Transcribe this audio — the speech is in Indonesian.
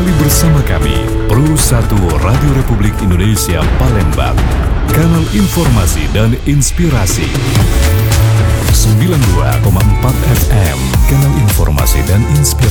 Kembali bersama kami, Pro 1 Radio Republik Indonesia Palembang, kanal informasi dan inspirasi. 92,4 FM, kanal informasi dan inspirasi.